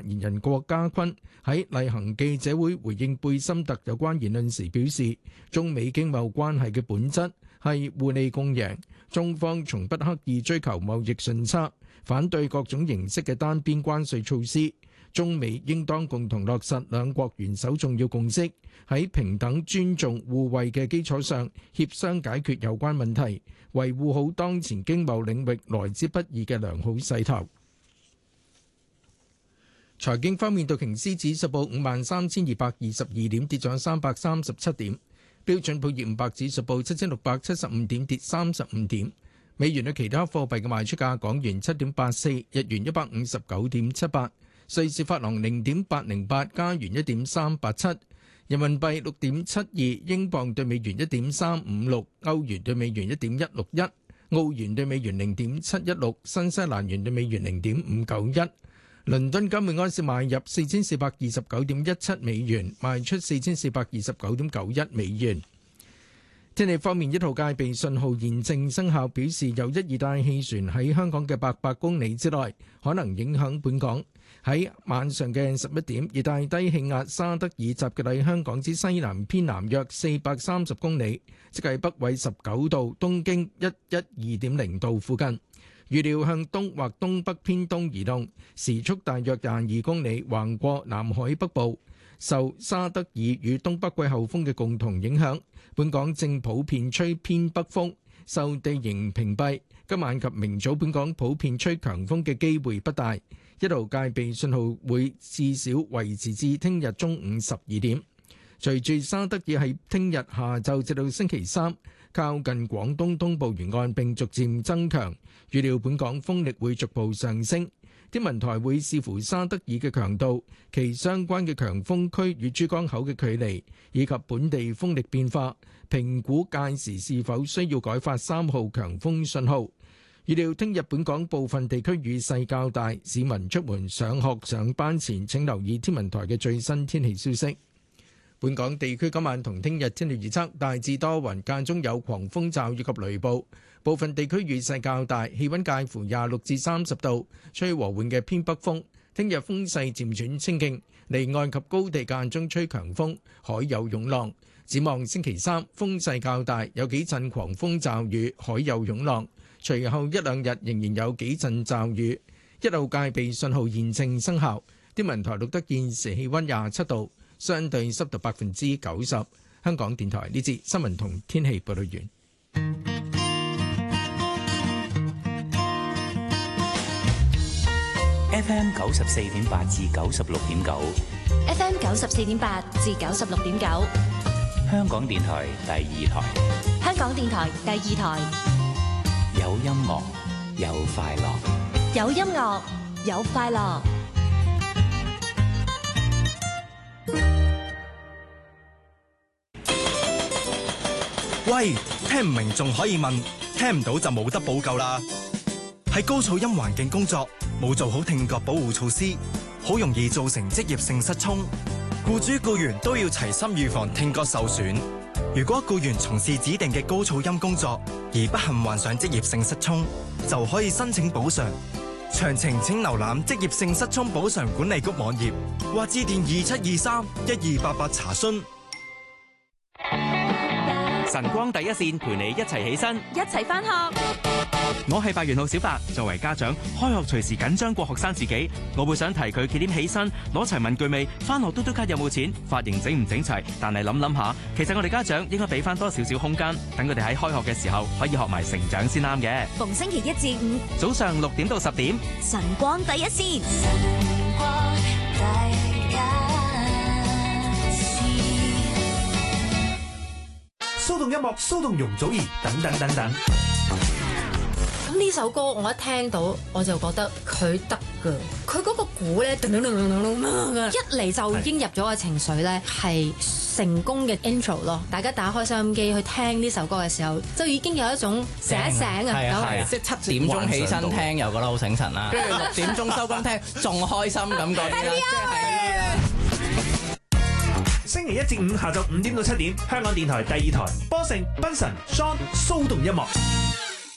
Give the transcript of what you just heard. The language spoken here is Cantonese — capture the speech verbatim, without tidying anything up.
言人郭家坤喺例行記者會回應貝森特有關言論時表示，中美經貿關係嘅本質係互利共贏，中方從不刻意追求貿易順差，反對各種形式嘅單邊關稅措施。中美應當共同落實兩國元首重要共識，喺平等、尊重、互惠嘅基礎上協商解決有關問題，維護好當前經貿領域來之不易嘅良好勢頭。財經方面，道瓊斯指數報五萬三千二百二十二點，跌咗三百三十七點；標準普爾五百指數報七千六百七十五點，跌三十五點。美元對其他貨幣嘅賣出價：港元七點八四，日元一百五十九點七八。瑞士法郎零點八零八，加元一點三八七，人民幣六點七二，英鎊對美元一點三五六，歐元對美元一點一六一，澳元對美元零點七一六，新西蘭元對美元零點五九一。倫敦金每安士買入四千四百二十九點一七美元，賣出四千四百二十九點九一美元。天氣方面，一號戒備信號現正生效，表示有一熱帶氣旋喺香港嘅八百公里之內，可能影響本港。喺晚上嘅十一點，熱帶低氣壓沙德爾集結喺香港之西南偏南約四百三十公里，即係北緯十九度、東經一一二點零度附近。預料向東或東北偏東移動，時速大約廿二公里，橫過南海北部。受沙德爾與東北季候風嘅共同影響，本港正普遍吹偏北風。受地形屏蔽，今晚及明早本港普遍吹強風嘅機會不大。一號戒備信號會至少維持至聽日中午十二點。隨住沙德爾喺聽日下晝至到星期三靠近廣東東部沿岸並逐漸增強，預料本港風力會逐步上升。天文台會視乎沙德爾嘅強度、其相關嘅強風區與珠江口嘅距離，以及本地風力變化，評估屆時是否需要改發三號強風信號。預料聽日本港部分地區雨勢較大，市民出門上學上班前請留意天文台嘅最新天氣消息。本港地區今晚同聽日天氣預測大致多雲，間中有狂風驟雨及雷暴，部分地區雨勢較大，氣溫介乎廿六至三十度，吹和緩嘅偏北風。聽日風勢漸轉清勁，離岸及高地間中吹強風，海有湧浪。展望星期三風勢較大，有幾陣狂風驟雨，海有湧浪。隨後一兩日仍然有幾陣驟雨。一號戒備信號現正生效。天文台錄得現時氣溫廿七度，相對濕度百分之九十。香港電台呢節新聞同天氣報道完。 F M 九十四點八至九十六點九 ，F M 九十四點八至九十六點九， 香港電台第二台， 香港電台第二台， 有音樂，有快樂， 有音樂，有快樂。 喂，聽唔明仲可以問，聽唔到就冇得補救啦。喺高噪音環境工作，冇做好聽覺保護措施，好容易造成職業性失聰。僱主僱員都要齊心預防聽覺受損。如果僱員從事指定嘅高噪音工作而不幸患上職業性失聰，就可以申請補償。詳情請瀏覽職業性失聰補償管理局網頁或致電二七二三一二八八查詢。 晨光第一線陪你一齊起身， 一齊返學。 我係白元浩小白，作為家長，開學隨時緊張過學生自己，我會想提佢幾點起身，攞齊文具未，返學嘟嘟卡有冇錢，髮型整唔整齊。但係諗諗下，其實我哋家長應該俾翻多少少空間，等佢哋喺開學嘅時候可以學埋成長先啱嘅。 逢星期一至五早上六點到十點， 晨光第一線。 騷動音樂、騷動容祖兒等等等等。 咁呢首歌我一聽到我就覺得佢得㗎，佢嗰個鼓咧，一嚟就已經入咗個情緒咧，係成功嘅 intro 咯。大家打開收音機去聽呢首歌嘅時候，就已經有一種醒一醒啊！ 係啊係啊，即係七點鐘起身聽又覺得好醒神啦，跟住六點鐘收工聽仲開心咁嗰啲啦，即係。 星期一至五下晝五點到七點，香港電台第二台，波成、賓神、Sean 騷動音樂。